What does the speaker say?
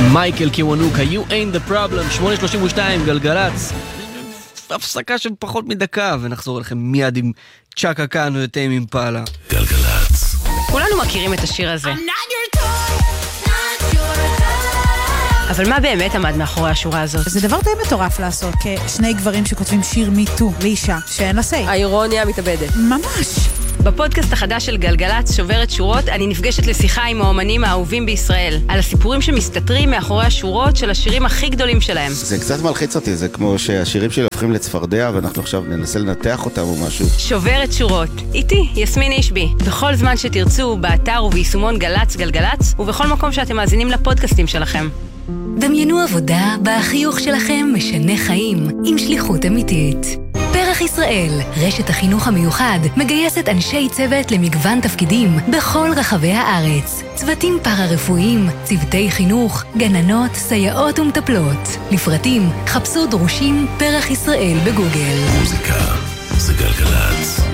מייקל קיוונוקה, You ain't the problem, 8:32, גלגלץ. הפסקה של פחות מדקה, ונחזור אליכם מיד עם צ'קה קאן וטיימ אימפאלה. גלגלץ. כולנו מכירים את השיר הזה. אבל מה באמת עמד מאחורי השורה הזאת? זה דבר די מטורף לעשות, כשני גברים שכותבים שיר מיטו לאישה שאין לה סי. האירוניה מתאבדת. ממש. בפודקאסט החדש של גלגלץ שוברת שורות, אני נפגשת לשיחה עם האומנים האהובים בישראל, על הסיפורים שמסתתרים מאחורי השורות של השירים הכי גדולים שלהם. זה קצת מלחיץ אותי, זה כמו שהשירים שלי הופכים לצפרדע, ואנחנו עכשיו ננסה לנתח אותם או משהו. שוברת שורות, איתי, יסמין אישבי. בכל זמן שתרצו, באתר וביישומון גלץ גלגלץ, ובכל מקום שאתם מאזינים לפודקאסטים שלכם. דמיינו עבודה בהחיוך שלכם משנה חיים, עם שליחות אמיתית. פרח ישראל, רשת החינוך המיוחד, מגייסת אנשי צוות למגוון תפקידים בכל רחבי הארץ. צוותים פארה-רפואיים, צוותי חינוך, גננות, סייעות ומטפלות. לפרטים, חפשו דרושים פרח ישראל בגוגל. מוזיקה זה גלגלץ.